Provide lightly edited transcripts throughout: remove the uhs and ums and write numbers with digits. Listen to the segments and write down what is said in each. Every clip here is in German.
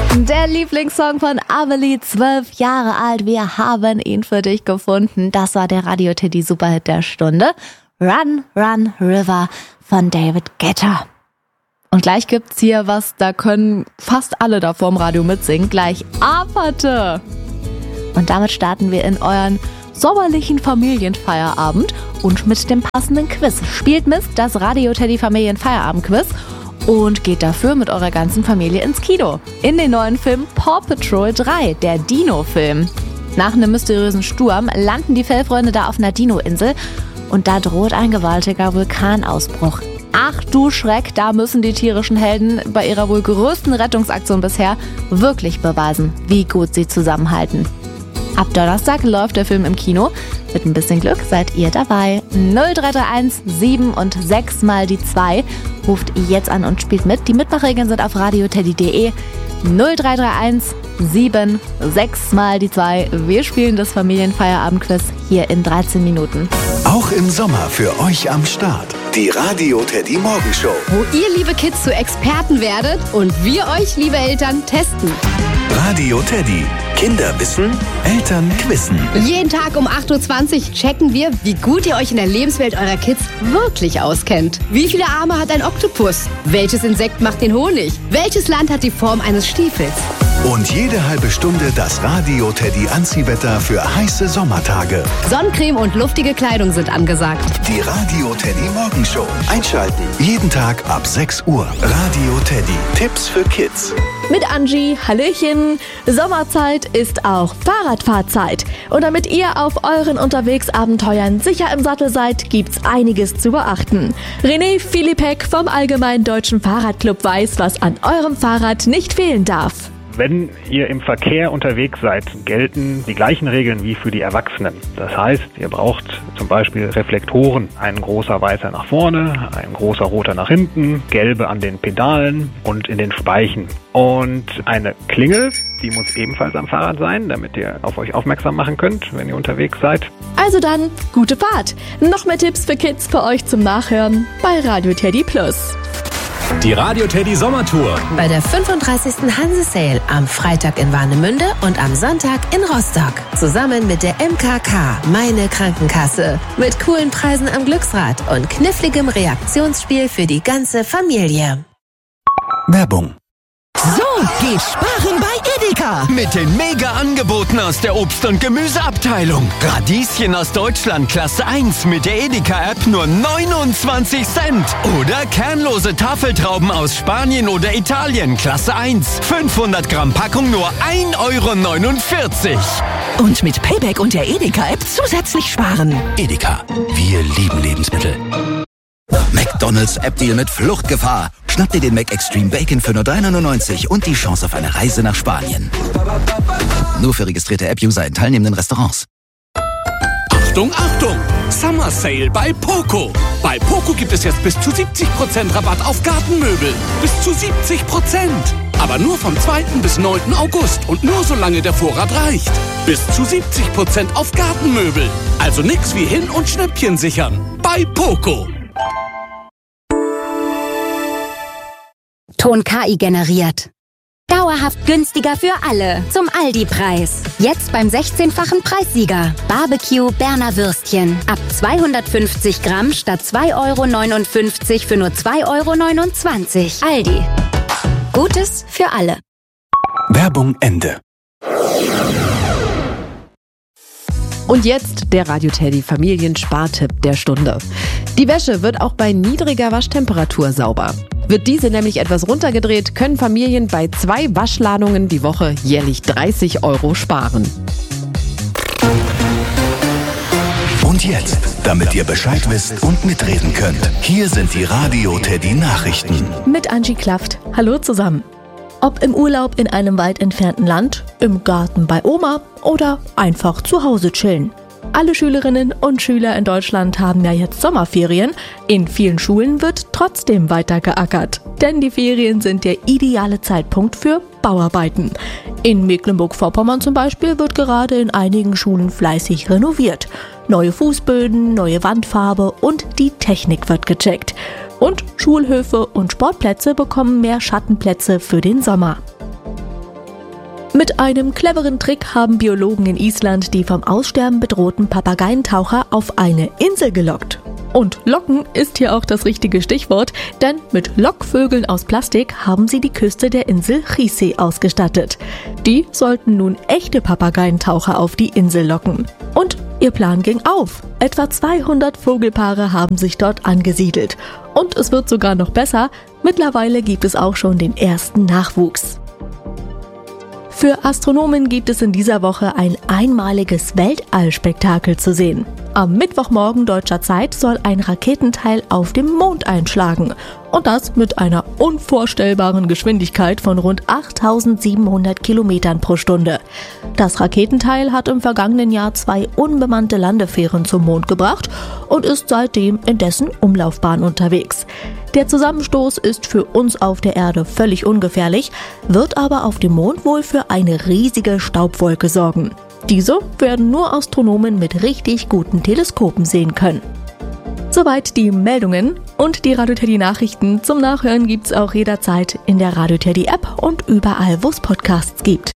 Der Lieblingssong von Amelie, 12 Jahre alt. Wir haben ihn für dich gefunden. Das war der Radio Teddy Superhit der Stunde. Run, Run, River von David Guetta. Und gleich gibt's hier was, da können fast alle da vorm Radio mitsingen. Gleich Aperte. Und damit starten wir in euren sommerlichen Familienfeierabend und mit dem passenden Quiz. Spielt mit das Radio Teddy Familienfeierabend-Quiz und geht dafür mit eurer ganzen Familie ins Kino. In den neuen Film Paw Patrol 3, der Dino-Film. Nach einem mysteriösen Sturm landen die Fellfreunde da auf einer Dino-Insel und da droht ein gewaltiger Vulkanausbruch. Ach du Schreck, da müssen die tierischen Helden bei ihrer wohl größten Rettungsaktion bisher wirklich beweisen, wie gut sie zusammenhalten. Ab Donnerstag läuft der Film im Kino. Mit ein bisschen Glück seid ihr dabei. 0331 7 und 6 mal die 2. Ruft jetzt an und spielt mit. Die Mitmachregeln sind auf radioteddy.de. 0331 7 6 mal die 2. Wir spielen das Familienfeierabendquiz hier in 13 Minuten. Auch im Sommer für euch am Start. Die Radio Teddy Morgenshow. Wo ihr, liebe Kids, zu Experten werdet und wir euch, liebe Eltern, testen. Radio Teddy. Kinder wissen, Eltern quizzen. Jeden Tag um 8.20 Uhr checken wir, wie gut ihr euch in der Lebenswelt eurer Kids wirklich auskennt. Wie viele Arme hat ein Oktopus? Welches Insekt macht den Honig? Welches Land hat die Form eines Stiefels? Und jede halbe Stunde das Radio Teddy Anziehwetter für heiße Sommertage. Sonnencreme und luftige Kleidung sind angesagt. Die Radio Teddy Morgenshow. Einschalten. Jeden Tag ab 6 Uhr. Radio Teddy. Tipps für Kids. Mit Angie, Hallöchen. Sommerzeit ist auch Fahrradfahrzeit. Und damit ihr auf euren Unterwegsabenteuern sicher im Sattel seid, gibt's einiges zu beachten. René Philippek vom Allgemeinen Deutschen Fahrradclub weiß, was an eurem Fahrrad nicht fehlen darf. Wenn ihr im Verkehr unterwegs seid, gelten die gleichen Regeln wie für die Erwachsenen. Das heißt, ihr braucht zum Beispiel Reflektoren. Ein großer weißer nach vorne, ein großer roter nach hinten, gelbe an den Pedalen und in den Speichen. Und eine Klingel, die muss ebenfalls am Fahrrad sein, damit ihr auf euch aufmerksam machen könnt, wenn ihr unterwegs seid. Also dann, gute Fahrt. Noch mehr Tipps für Kids für euch zum Nachhören bei Radio Teddy Plus. Die Radio Teddy Sommertour. Bei der 35. Hanse-Sale am Freitag in Warnemünde und am Sonntag in Rostock. Zusammen mit der MKK, meine Krankenkasse. Mit coolen Preisen am Glücksrad und kniffligem Reaktionsspiel für die ganze Familie. Werbung. So geht sparen bei Edeka. Mit den Mega-Angeboten aus der Obst- und Gemüseabteilung. Radieschen aus Deutschland Klasse 1 mit der Edeka-App nur 29 Cent. Oder kernlose Tafeltrauben aus Spanien oder Italien Klasse 1. 500 Gramm Packung nur 1,49 €. Und mit Payback und der Edeka-App zusätzlich sparen. Edeka, wir lieben Lebensmittel. McDonald's App-Deal mit Fluchtgefahr. Schnapp dir den Mac Extreme Bacon für nur 3,99 € und die Chance auf eine Reise nach Spanien. Nur für registrierte App-User in teilnehmenden Restaurants. Achtung, Achtung! Summer Sale bei Poco. Bei Poco gibt es jetzt bis zu 70% Rabatt auf Gartenmöbel. Bis zu 70%. Aber nur vom 2. bis 9. August und nur solange der Vorrat reicht. Bis zu 70% auf Gartenmöbel. Also nix wie hin und Schnäppchen sichern. Bei Poco. Ton KI generiert. Dauerhaft günstiger für alle. Zum Aldi-Preis. Jetzt beim 16-fachen Preissieger. Barbecue Berner Würstchen. Ab 250 Gramm statt 2,59 € für nur 2,29 €. Aldi. Gutes für alle. Werbung Ende. Und jetzt der Radio Teddy Familienspartipp der Stunde. Die Wäsche wird auch bei niedriger Waschtemperatur sauber. Wird diese nämlich etwas runtergedreht, können Familien bei 2 Waschladungen die Woche jährlich 30 € sparen. Und jetzt, damit ihr Bescheid wisst und mitreden könnt, hier sind die Radio Teddy Nachrichten. Mit Angie Klafft. Hallo zusammen. Ob im Urlaub in einem weit entfernten Land, im Garten bei Oma oder einfach zu Hause chillen. Alle Schülerinnen und Schüler in Deutschland haben ja jetzt Sommerferien. In vielen Schulen wird trotzdem weiter geackert. Denn die Ferien sind der ideale Zeitpunkt für Bauarbeiten. In Mecklenburg-Vorpommern zum Beispiel wird gerade in einigen Schulen fleißig renoviert. Neue Fußböden, neue Wandfarbe und die Technik wird gecheckt. Und Schulhöfe und Sportplätze bekommen mehr Schattenplätze für den Sommer. Mit einem cleveren Trick haben Biologen in Island die vom Aussterben bedrohten Papageientaucher auf eine Insel gelockt. Und locken ist hier auch das richtige Stichwort, denn mit Lockvögeln aus Plastik haben sie die Küste der Insel Hrísey ausgestattet. Die sollten nun echte Papageientaucher auf die Insel locken. Und ihr Plan ging auf. Etwa 200 Vogelpaare haben sich dort angesiedelt. Und es wird sogar noch besser, mittlerweile gibt es auch schon den ersten Nachwuchs. Für Astronomen gibt es in dieser Woche ein einmaliges Weltallspektakel zu sehen. Am Mittwochmorgen deutscher Zeit soll ein Raketenteil auf dem Mond einschlagen. Und das mit einer unvorstellbaren Geschwindigkeit von rund 8.700 Kilometern pro Stunde. Das Raketenteil hat im vergangenen Jahr 2 unbemannte Landefähren zum Mond gebracht und ist seitdem in dessen Umlaufbahn unterwegs. Der Zusammenstoß ist für uns auf der Erde völlig ungefährlich, wird aber auf dem Mond wohl für eine riesige Staubwolke sorgen. Diese werden nur Astronomen mit richtig guten Teleskopen sehen können. Soweit die Meldungen und die Radio Teddy Nachrichten zum Nachhören gibt's auch jederzeit in der Radio Teddy App und überall, wo es Podcasts gibt.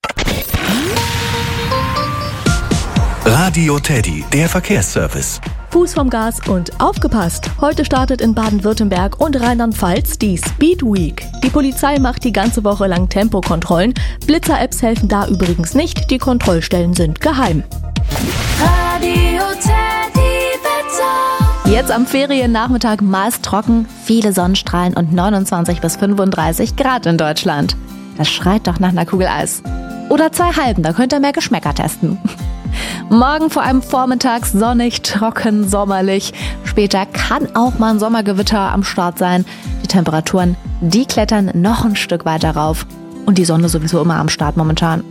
Radio Teddy, der Verkehrsservice. Fuß vom Gas und aufgepasst! Heute startet in Baden-Württemberg und Rheinland-Pfalz die Speed Week. Die Polizei macht die ganze Woche lang Tempokontrollen. Blitzer-Apps helfen da übrigens nicht, die Kontrollstellen sind geheim. Radio Teddy Wetter. Jetzt am Feriennachmittag meist trocken, viele Sonnenstrahlen und 29 bis 35 Grad in Deutschland. Das schreit doch nach einer Kugel Eis. Oder 2 halben, da könnt ihr mehr Geschmäcker testen. Morgen vor allem vormittags sonnig, trocken, sommerlich. Später kann auch mal ein Sommergewitter am Start sein. Die Temperaturen, die klettern noch ein Stück weiter rauf. Und die Sonne sowieso immer am Start momentan.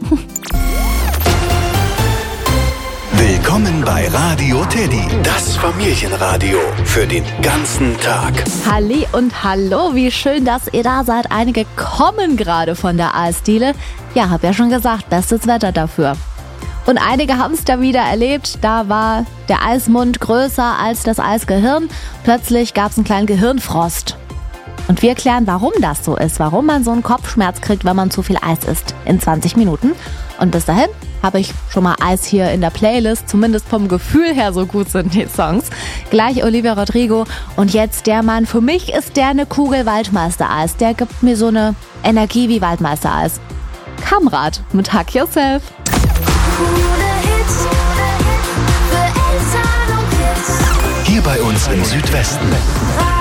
Willkommen bei Radio Teddy, das Familienradio für den ganzen Tag. Halli und hallo, wie schön, dass ihr da seid. Einige kommen gerade von der Eisdiele. Ja, hab ja schon gesagt, bestes Wetter dafür. Und einige haben es da wieder erlebt, da war der Eismund größer als das Eisgehirn. Plötzlich gab es einen kleinen Gehirnfrost. Und wir erklären, warum das so ist, warum man so einen Kopfschmerz kriegt, wenn man zu viel Eis isst, in 20 Minuten. Und bis dahin habe ich schon mal Eis hier in der Playlist, zumindest vom Gefühl her, so gut sind die Songs. Gleich Olivia Rodrigo und jetzt der Mann, für mich ist der eine Kugel Waldmeister-Eis. Der gibt mir so eine Energie wie Waldmeister-Eis. Kamrat mit Hack Yourself. Hier bei uns im Südwesten.